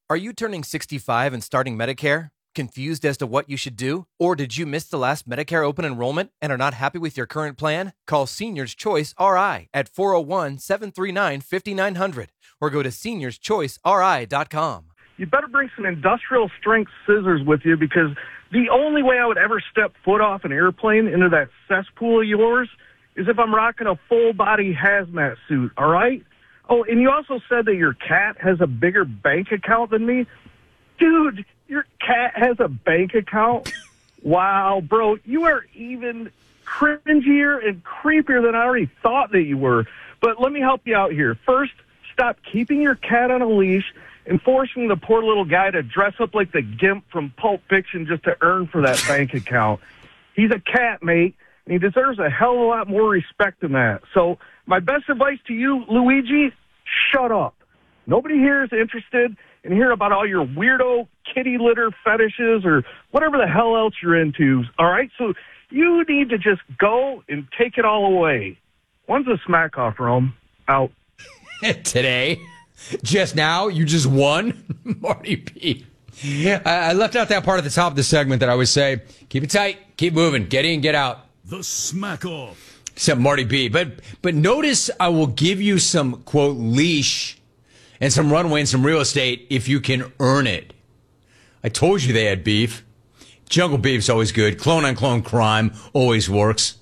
Are you turning 65 and starting Medicare? Confused as to what you should do? Or did you miss the last Medicare open enrollment and are not happy with your current plan? Call Seniors Choice RI at 401-739-5900 or go to seniorschoiceri.com. You better bring some industrial strength scissors with you, because the only way I would ever step foot off an airplane into that cesspool of yours is if I'm rocking a full body hazmat suit, all right? Oh, and you also said that your cat has a bigger bank account than me. Dude, your cat has a bank account? Wow, bro, you are even cringier and creepier than I already thought that you were. But let me help you out here. First, stop keeping your cat on a leash and forcing the poor little guy to dress up like the Gimp from Pulp Fiction just to earn for that bank account. He's a cat, mate, and he deserves a hell of a lot more respect than that. So my best advice to you, Luigi, shut up. Nobody here is interested in hearing about all your weirdo kitty litter fetishes or whatever the hell else you're into, all right? So you need to just go and take it all away. When's the smack off, Rome? Out. Today? Just now? You just won? Marty P. I left out that part at the top of the segment that I would say, keep it tight, keep moving, get in, get out. The smack off. Except Marty B. But notice I will give you some, quote, leash and some runway and some real estate if you can earn it. I told you they had beef. Jungle beef's always good. Clone-on-clone crime always works.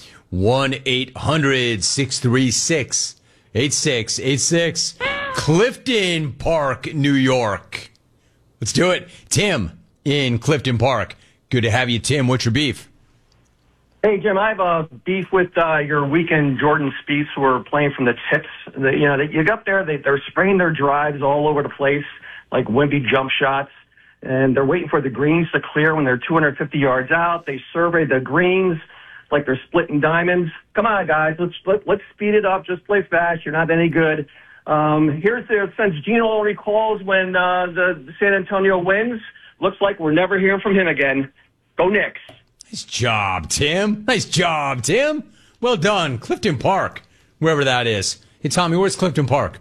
1-800-636-8686. Clifton Park, New York. Let's do it. Tim in Clifton Park. Good to have you, Tim. What's your beef? Hey, Jim, I have a beef with your weekend Jordan Spieths who are playing from the tips. You got there, they're spraying their drives all over the place, like wimpy jump shots, and they're waiting for the greens to clear when they're 250 yards out. They survey the greens like they're splitting diamonds. Come on, guys, let's speed it up. Just play fast. You're not any good. Since Gino recalls when the San Antonio wins, looks like we're never hearing from him again. Go Knicks. Nice job, Tim. Nice job, Tim. Well done. Clifton Park, wherever that is. Hey, Tommy, where's Clifton Park?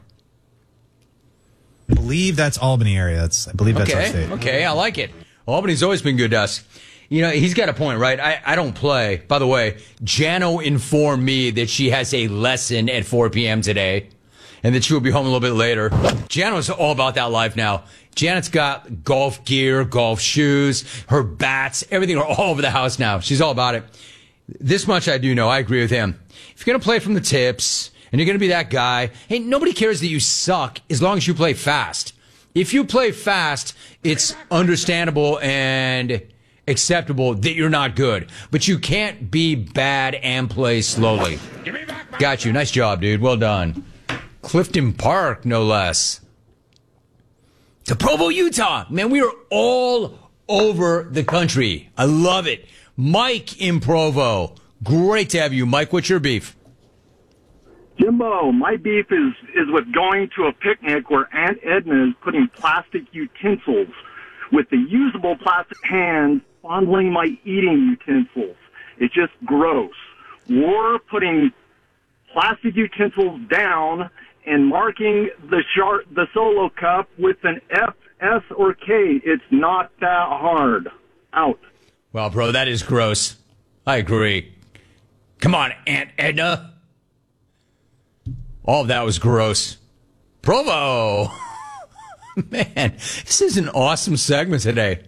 I believe that's Albany area. I believe that's our state. Okay, I like it. Albany's always been good to us. You know, he's got a point, right? I don't play. By the way, Jano informed me that she has a lesson at 4 p.m. today and that she will be home a little bit later. Jano's all about that life now. Janet's got golf gear, golf shoes, her bats, everything are all over the house now. She's all about it. This much I do know. I agree with him. If you're going to play from the tips and you're going to be that guy, hey, nobody cares that you suck as long as you play fast. If you play fast, it's understandable and acceptable that you're not good. But you can't be bad and play slowly. Got you. Nice job, dude. Well done. Clifton Park, no less. To Provo, Utah. Man, we are all over the country. I love it. Mike in Provo. Great to have you. Mike, what's your beef? Jimbo, my beef is with going to a picnic where Aunt Edna is putting plastic utensils with the usable plastic hands fondling my eating utensils. It's just gross. Or putting plastic utensils down and marking the solo cup with an F, S, or K. It's not that hard. Out. Well, bro, that is gross. I agree. Come on, Aunt Edna. All of that was gross. Provo. Man, this is an awesome segment today.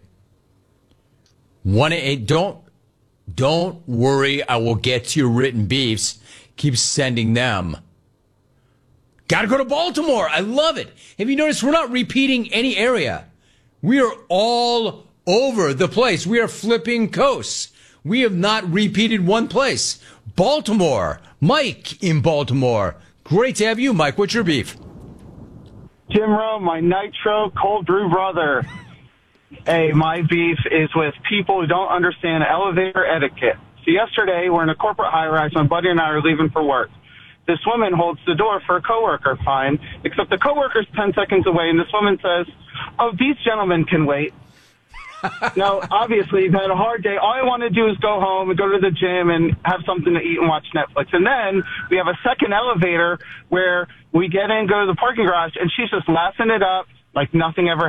1-8. Don't worry. I will get to your written beefs. Keep sending them. Got to go to Baltimore. I love it. Have you noticed we're not repeating any area? We are all over the place. We are flipping coasts. We have not repeated one place. Baltimore. Mike in Baltimore. Great to have you, Mike. What's your beef? Jim Rowe, my Nitro cold brew brother. Hey, my beef is with people who don't understand elevator etiquette. So yesterday, we're in a corporate high-rise. My buddy and I are leaving for work. This woman holds the door for a coworker, fine, except the coworker's 10 seconds away, and this woman says, "Oh, these gentlemen can wait." Now, obviously, you've had a hard day. All I want to do is go home and go to the gym and have something to eat and watch Netflix. And then we have a second elevator where we get in, go to the parking garage, and she's just laughing it up like nothing ever